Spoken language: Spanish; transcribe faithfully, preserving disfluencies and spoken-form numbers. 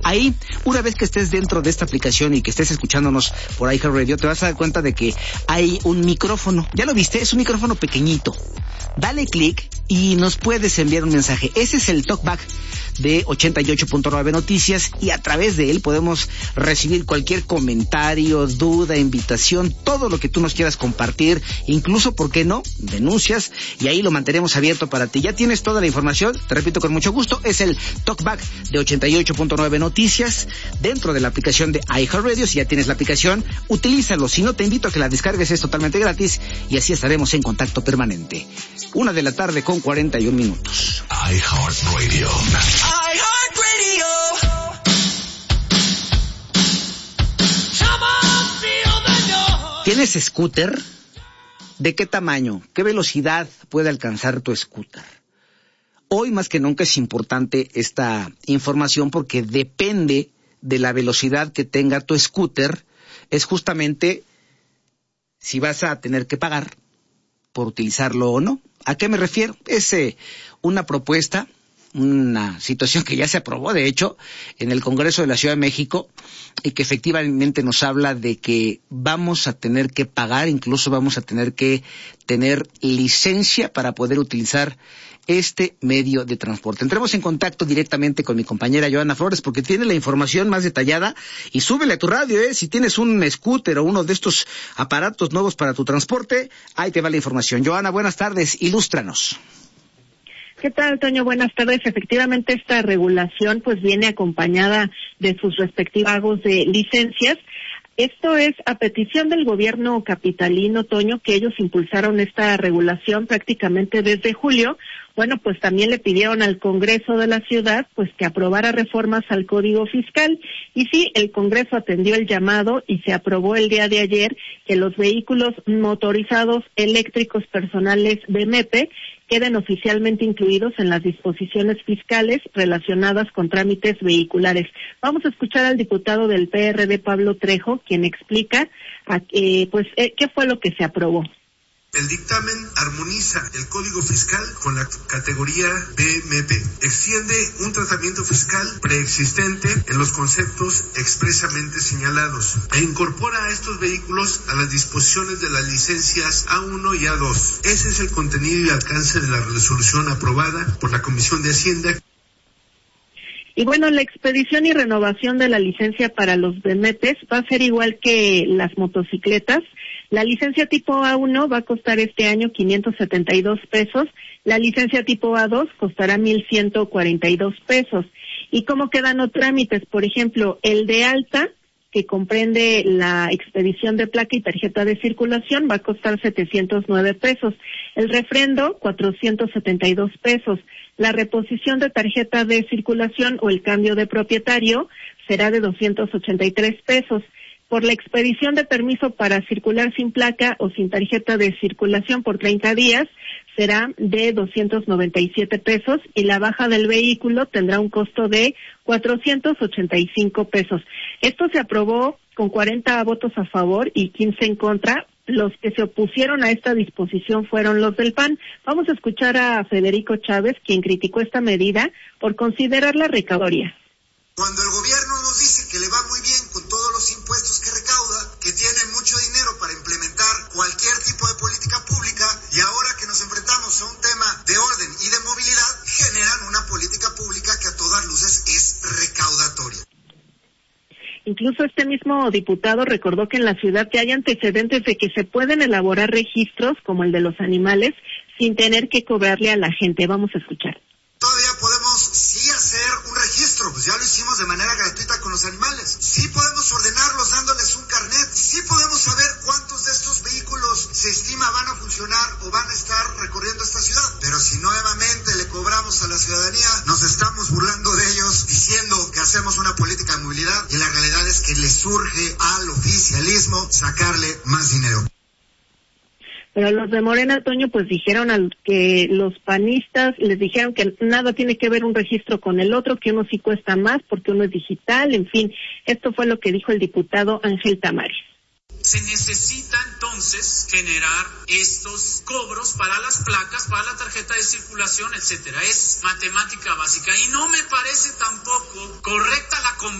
Ahí, una vez que estés dentro de esta aplicación y que estés escuchándonos por iHeartRadio, te vas a dar cuenta de que hay un micrófono. ¿Ya lo viste? Es un micrófono pequeñito. Dale clic y nos puedes enviar un mensaje. Ese es el talkback de ochenta y ocho punto nueve Noticias, y a través de él podemos recibir cualquier comentario, duda, invitación, todo lo que tú nos quieras compartir, incluso, ¿por qué no?, denuncias, y ahí lo mantenemos abierto para ti. Ya tienes toda la información, te repito con mucho gusto, es el talkback de ochenta y ocho punto nueve Noticias dentro de la aplicación de iHeartRadio. Si ya tienes la aplicación, utilízalo. Si no, te invito a que la descargues, es totalmente gratis, y así estaremos en contacto permanente. Una de la tarde con cuarenta y un minutos. iHeartRadio. iHeartRadio. ¿Tienes scooter? ¿De qué tamaño? ¿Qué velocidad puede alcanzar tu scooter? Hoy más que nunca es importante esta información porque depende de la velocidad que tenga tu scooter, es justamente si vas a tener que pagar por utilizarlo o no. ¿A qué me refiero? Es eh, una propuesta, una situación que ya se aprobó, de hecho, en el Congreso de la Ciudad de México, y que efectivamente nos habla de que vamos a tener que pagar, incluso vamos a tener que tener licencia para poder utilizar este medio de transporte. Entremos en contacto directamente con mi compañera Joana Flores, porque tiene la información más detallada, y súbele a tu radio, ¿eh? Si tienes un scooter o uno de estos aparatos nuevos para tu transporte, ahí te va la información. Joana, buenas tardes, ilústranos. ¿Qué tal, Toño? Buenas tardes. Efectivamente, esta regulación pues viene acompañada de sus respectivos pagos de licencias. Esto es a petición del gobierno capitalino, Toño, que ellos impulsaron esta regulación prácticamente desde julio. Bueno, pues también le pidieron al Congreso de la ciudad pues que aprobara reformas al Código Fiscal. Y sí, el Congreso atendió el llamado y se aprobó el día de ayer que los vehículos motorizados eléctricos personales de M E P E queden oficialmente incluidos en las disposiciones fiscales relacionadas con trámites vehiculares. Vamos a escuchar al diputado del P R D, Pablo Trejo, quien explica a, eh, pues eh, qué fue lo que se aprobó. El dictamen armoniza el Código Fiscal con la categoría de M E P E. Extiende un tratamiento fiscal preexistente en los conceptos expresamente señalados e incorpora a estos vehículos a las disposiciones de las licencias A uno y A dos. Ese es el contenido y alcance de la resolución aprobada por la Comisión de Hacienda. Y bueno, la expedición y renovación de la licencia para los B M E P Es va a ser igual que las motocicletas. La licencia tipo A uno va a costar este año quinientos setenta y dos pesos, la licencia tipo A dos costará mil ciento cuarenta y dos pesos. ¿Y cómo quedan los trámites? Por ejemplo, el de alta, que comprende la expedición de placa y tarjeta de circulación, va a costar setecientos nueve pesos. El refrendo, cuatrocientos setenta y dos pesos. La reposición de tarjeta de circulación o el cambio de propietario será de doscientos ochenta y tres pesos. Por la expedición de permiso para circular sin placa o sin tarjeta de circulación por treinta días será de doscientos noventa y siete pesos y la baja del vehículo tendrá un costo de cuatrocientos ochenta y cinco pesos. Esto se aprobó con cuarenta votos a favor y quince en contra. Los que se opusieron a esta disposición fueron los del P A N. Vamos a escuchar a Federico Chávez, quien criticó esta medida por considerarla recaudatoria. Cuando el gobierno nos dice que le va muy bien con todos los impuestos que recauda, que tiene mucho dinero para implementar cualquier tipo de política pública, y ahora que nos enfrentamos a un tema de orden y de movilidad, generan una política pública que a todas luces es recaudatoria. Incluso este mismo diputado recordó que en la ciudad que hay antecedentes de que se pueden elaborar registros como el de los animales sin tener que cobrarle a la gente. Vamos a escuchar. Todavía podemos sí hacer un registro, pues ya lo hicimos de manera gratuita con los animales. Sí podemos ordenarlos dándoles un carnet. Sí podemos saber cuántos de estos vehículos se estima van a funcionar o van a estar recorriendo esta ciudad. Pero si nuevamente le cobramos a la ciudadanía, nos estamos burlando de ellos diciendo que hacemos una política de movilidad y la realidad es que le surge al oficialismo sacarle más dinero. Pero los de Morena, Toño, pues dijeron al que los panistas les dijeron que nada tiene que ver un registro con el otro, que uno sí cuesta más porque uno es digital, en fin. Esto fue lo que dijo el diputado Ángel Tamares. Se necesita entonces generar estos cobros para las placas, para la tarjeta de circulación, etcétera. Es matemática básica y no me parece tampoco correcta la